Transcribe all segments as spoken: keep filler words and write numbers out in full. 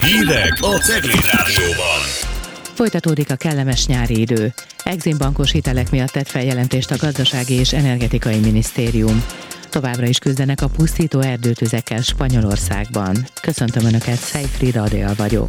Hírek a Cegléd Rádióban. Folytatódik a kellemes nyári idő. Eximbankos hitelek miatt tett feljelentést a Gazdasági és Energetikai Minisztérium. Továbbra is küzdenek a pusztító erdőtüzekkel Spanyolországban. Köszöntöm Önöket, Szejfrida Adél vagyok.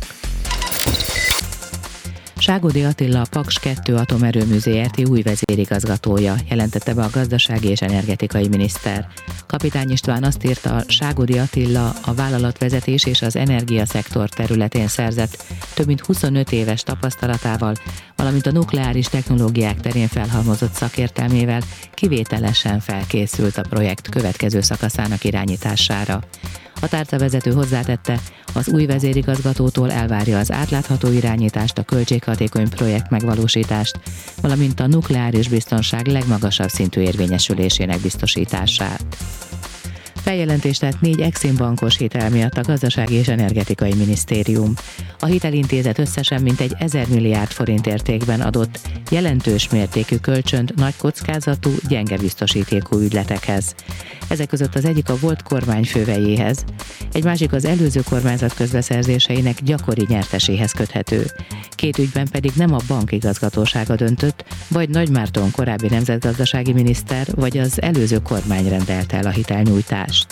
Ságódi Attila, a Paks kettő atomerőmű zé er té új vezérigazgatója, jelentette be a Gazdasági és Energetikai Miniszter. Kapitány István azt írta, Ságódi Attila a vállalatvezetés és az energiaszektor területén szerzett több mint huszonöt éves tapasztalatával, valamint a nukleáris technológiák terén felhalmozott szakértelmével kivételesen felkészült a projekt következő szakaszának irányítására. A tárcavezető hozzátette, az új vezérigazgatótól elvárja az átlátható irányítást, a költséghatékony projekt megvalósítást, valamint a nukleáris biztonság legmagasabb szintű érvényesülésének biztosítását. Feljelentést tett négy eximbankos hitel miatt a Gazdasági és Energetikai Minisztérium. A hitelintézet összesen mintegy ezer milliárd forint értékben adott jelentős mértékű kölcsönt nagy kockázatú, gyenge biztosítékú ügyletekhez. Ezek között az egyik a volt kormány fővejéhez, egy másik az előző kormányzat közbeszerzéseinek gyakori nyerteséhez köthető. Két ügyben pedig nem a bank igazgatósága döntött, vagy Nagy Márton korábbi nemzetgazdasági miniszter, vagy az előző kormány rendelte el a hitelnyújtást.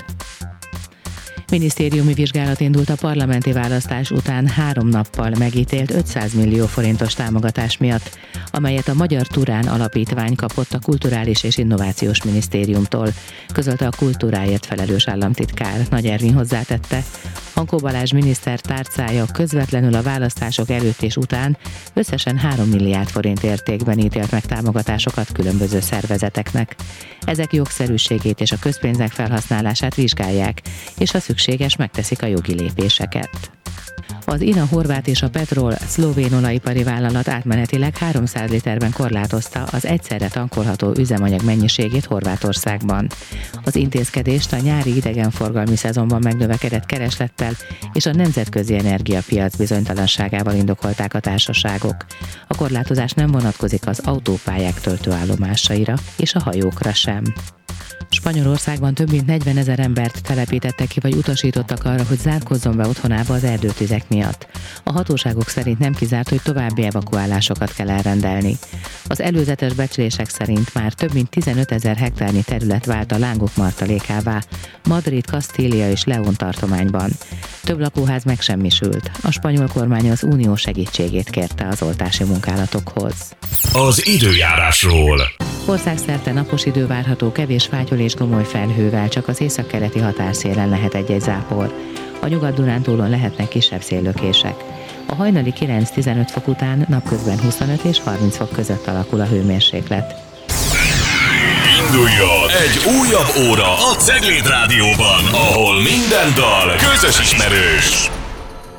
Minisztériumi vizsgálat indult a parlamenti választás után három nappal megítélt ötszáz millió forintos támogatás miatt, amelyet a Magyar Turán Alapítvány kapott a Kulturális és Innovációs Minisztériumtól, közölte a kultúráért felelős államtitkár. Nagy Ervin hozzátette, Hankó Balázs miniszter tárcája közvetlenül a választások előtt és után összesen három milliárd forint értékben ítélt meg támogatásokat különböző szervezeteknek. Ezek jogszerűségét és a közpénzek felhasználását vizsgálják, és ha szükséges, megteszik a jogi lépéseket. Az INA horvát és a Petrol szlovén olajipari vállalat átmenetileg háromszáz literben korlátozta az egyszerre tankolható üzemanyag mennyiségét Horvátországban. Az intézkedést a nyári idegenforgalmi szezonban megnövekedett kereslettel és a nemzetközi energiapiac bizonytalanságával indokolták a társaságok. A korlátozás nem vonatkozik az autópályák töltőállomásaira és a hajókra sem. Spanyolországban több mint negyvenezer embert telepítettek ki vagy utasítottak arra, hogy zárkózzon be otthonába az erdőtüzek miatt. A hatóságok szerint nem kizárt, hogy további evakuálásokat kell elrendelni. Az előzetes becslések szerint már több mint tizenötezer hektárnyi terület vált a lángok martalékává Madrid, Kastília és León tartományban. Több lakóház megsemmisült. A spanyol kormány az unió segítségét kérte az oltási munkálatokhoz. Az időjárásról. Országszerte napos idő várható, kevés fátyol és gomoly felhővel, csak az északkeleti határszélen lehet egy-egy zápor. A Nyugat-Dunántúlon lehetnek kisebb széllökések. A hajnali kilenc-tizenöt fok után napközben huszonöt és harminc fok között alakul a hőmérséklet. Induljon egy újabb óra a Cegléd Rádióban, ahol minden dal közös ismerős.